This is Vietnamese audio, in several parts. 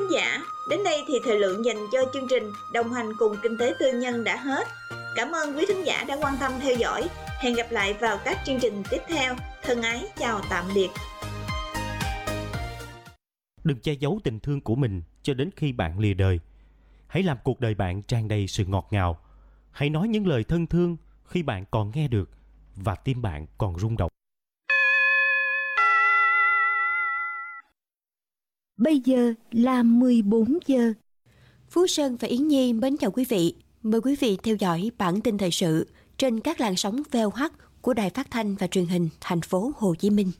thính giả, đến đây thì thời lượng dành cho chương trình Đồng hành cùng Kinh tế Tư nhân đã hết. Cảm ơn quý thính giả đã quan tâm theo dõi. Hẹn gặp lại vào các chương trình tiếp theo. Thân ái chào tạm biệt. Đừng che giấu tình thương của mình cho đến khi bạn lìa đời. Hãy làm cuộc đời bạn tràn đầy sự ngọt ngào. Hãy nói những lời thân thương khi bạn còn nghe được và tim bạn còn rung động. Bây giờ là 14 giờ. Phú Sơn và Yến Nhi mến chào quý vị. Mời quý vị theo dõi bản tin thời sự trên các làn sóng VOH của Đài Phát thanh và Truyền hình thành phố Hồ Chí Minh.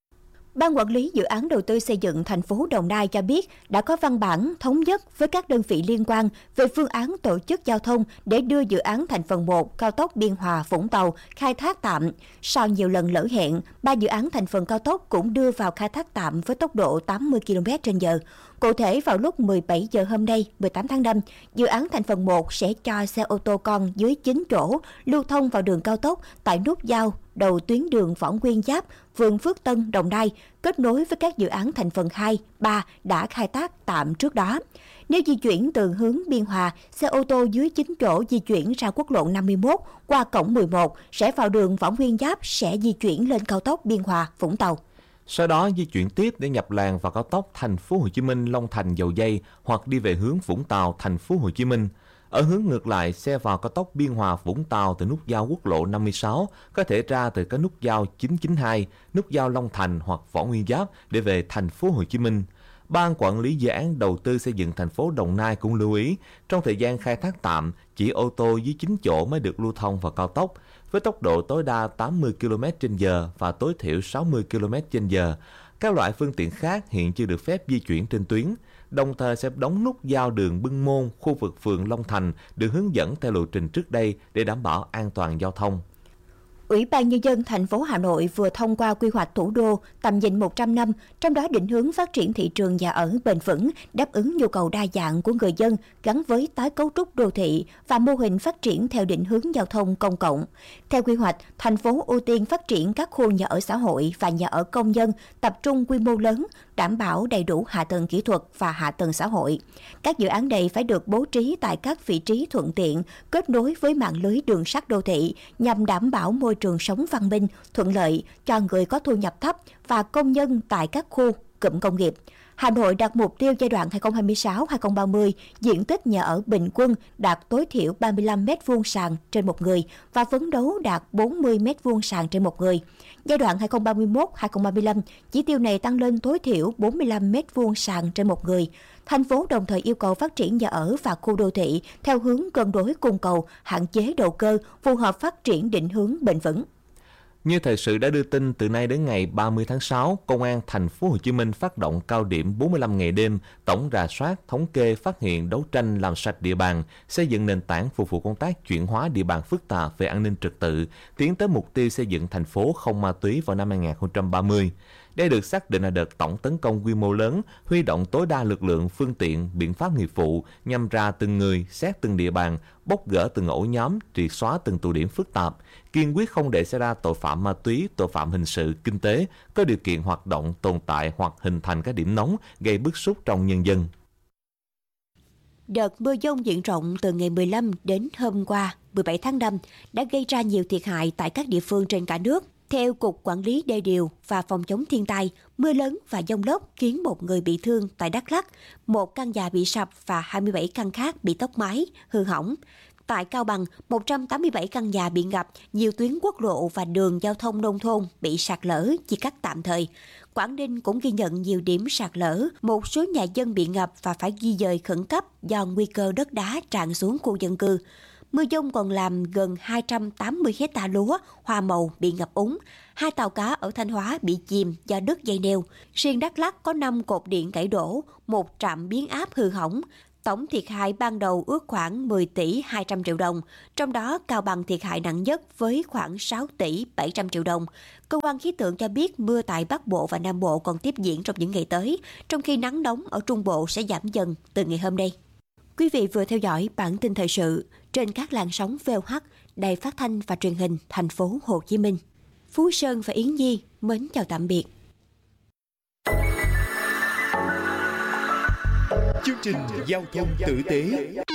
Ban quản lý dự án đầu tư xây dựng thành phố Đồng Nai cho biết đã có văn bản thống nhất với các đơn vị liên quan về phương án tổ chức giao thông để đưa dự án thành phần 1 cao tốc Biên Hòa - Vũng Tàu khai thác tạm. Sau nhiều lần lỡ hẹn, 3 dự án thành phần cao tốc cũng đưa vào khai thác tạm với tốc độ 80 km/h. Cụ thể, vào lúc 17 giờ hôm nay, 18 tháng 5, dự án thành phần 1 sẽ cho xe ô tô con dưới 9 chỗ lưu thông vào đường cao tốc tại nút giao đầu tuyến đường Võ Nguyên Giáp, phường Phước Tân, Đồng Nai, kết nối với các dự án thành phần 2, 3 đã khai thác tạm trước đó. Nếu di chuyển từ hướng Biên Hòa, xe ô tô dưới 9 chỗ di chuyển ra quốc lộ 51 qua cổng 11 sẽ vào đường Võ Nguyên Giáp sẽ di chuyển lên cao tốc Biên Hòa - Vũng Tàu. Sau đó di chuyển tiếp để nhập làn vào cao tốc Thành phố Hồ Chí Minh - Long Thành - Dầu Giây hoặc đi về hướng Vũng Tàu - Thành phố Hồ Chí Minh. Ở hướng ngược lại, xe vào cao tốc Biên Hòa - Vũng Tàu từ nút giao quốc lộ 56 có thể ra từ các nút giao 992, nút giao Long Thành hoặc Võ Nguyên Giáp để về Thành phố Hồ Chí Minh. Ban quản lý dự án đầu tư xây dựng thành phố Đồng Nai cũng lưu ý, trong thời gian khai thác tạm, chỉ ô tô dưới 9 chỗ mới được lưu thông vào cao tốc, với tốc độ tối đa 80 km/h và tối thiểu 60 km/h. Các loại phương tiện khác hiện chưa được phép di chuyển trên tuyến, đồng thời sẽ đóng nút giao đường Bưng Môn, khu vực phường Long Thành được hướng dẫn theo lộ trình trước đây để đảm bảo an toàn giao thông. Ủy ban Nhân dân thành phố Hà Nội vừa thông qua quy hoạch thủ đô tầm nhìn 100 năm, trong đó định hướng phát triển thị trường nhà ở bền vững, đáp ứng nhu cầu đa dạng của người dân gắn với tái cấu trúc đô thị và mô hình phát triển theo định hướng giao thông công cộng. Theo quy hoạch, thành phố ưu tiên phát triển các khu nhà ở xã hội và nhà ở công nhân tập trung quy mô lớn, đảm bảo đầy đủ hạ tầng kỹ thuật và hạ tầng xã hội. Các dự án này phải được bố trí tại các vị trí thuận tiện, kết nối với mạng lưới đường sắt đô thị nhằm đảm bảo môi trường sống văn minh, thuận lợi cho người có thu nhập thấp và công nhân tại các khu cụm công nghiệp. Hà Nội đặt mục tiêu giai đoạn 2026-2030, diện tích nhà ở bình quân đạt tối thiểu 35 m2 sàn trên một người và phấn đấu đạt 40 m2 sàn trên một người. Giai đoạn 2031-2035, chỉ tiêu này tăng lên tối thiểu 45 m2 sàn trên một người. Thành phố đồng thời yêu cầu phát triển nhà ở và khu đô thị theo hướng cân đối cung cầu, hạn chế đầu cơ, phù hợp phát triển định hướng bền vững. Như thời sự đã đưa tin, từ nay đến ngày 30 tháng 6, Công an Thành phố Hồ Chí Minh phát động cao điểm 45 ngày đêm, tổng rà soát, thống kê, phát hiện, đấu tranh, làm sạch địa bàn, xây dựng nền tảng phục vụ công tác chuyển hóa địa bàn phức tạp về an ninh trật tự, tiến tới mục tiêu xây dựng thành phố không ma túy vào năm 2030. Đây được xác định là đợt tổng tấn công quy mô lớn, huy động tối đa lực lượng, phương tiện, biện pháp nghiệp vụ nhằm ra từng người, xét từng địa bàn, bóc gỡ từng ổ nhóm, triệt xóa từng tụ điểm phức tạp, kiên quyết không để xảy ra tội phạm ma túy, tội phạm hình sự, kinh tế, có điều kiện hoạt động, tồn tại hoặc hình thành các điểm nóng gây bức xúc trong nhân dân. Đợt mưa dông diện rộng từ ngày 15 đến hôm qua, 17 tháng 5, đã gây ra nhiều thiệt hại tại các địa phương trên cả nước. Theo Cục Quản lý Đê điều và Phòng chống thiên tai, mưa lớn và dông lốc khiến một người bị thương tại Đắk Lắk, một căn nhà bị sập và 27 căn khác bị tốc mái, hư hỏng. Tại Cao Bằng, 187 căn nhà bị ngập, nhiều tuyến quốc lộ và đường giao thông nông thôn bị sạt lở, chia cắt tạm thời. Quảng Ninh cũng ghi nhận nhiều điểm sạt lở, một số nhà dân bị ngập và phải di dời khẩn cấp do nguy cơ đất đá tràn xuống khu dân cư. Mưa dông còn làm gần 280 hecta lúa, hoa màu bị ngập úng. 2 tàu cá ở Thanh Hóa bị chìm do đứt dây neo. Riêng Đắk Lắk có 5 cột điện gãy đổ, 1 trạm biến áp hư hỏng. Tổng thiệt hại ban đầu ước khoảng 10 tỷ 200 triệu đồng, trong đó Cao Bằng thiệt hại nặng nhất với khoảng 6 tỷ 700 triệu đồng. Cơ quan khí tượng cho biết mưa tại Bắc Bộ và Nam Bộ còn tiếp diễn trong những ngày tới, trong khi nắng nóng ở Trung Bộ sẽ giảm dần từ ngày hôm nay. Quý vị vừa theo dõi bản tin thời sự trên các làn sóng VOH, Đài Phát thanh và Truyền hình thành phố Hồ Chí Minh. Phú Sơn và Yến Nhi mến chào tạm biệt. Chương trình giao thông tử tế.